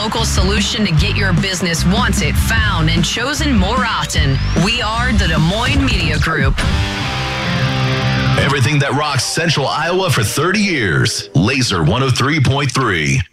local solution to get your business wanted, found, and chosen more often. We are the Des Moines Media Group. Everything that rocks Central Iowa for 30 years. Laser 103.3.